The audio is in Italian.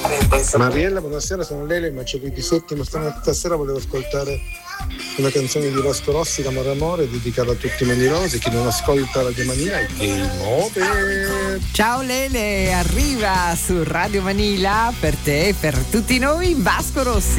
Mariella, buonasera, sono Lele, ma c'è di settimo. Stasera volevo ascoltare una canzone di Vasco Rossi, L'amore amore, dedicata a tutti i menirosi. Chi non ascolta Radio Mania è game over. Ciao Lele, arriva su Radio Manila per te e per tutti noi Vasco Rossi.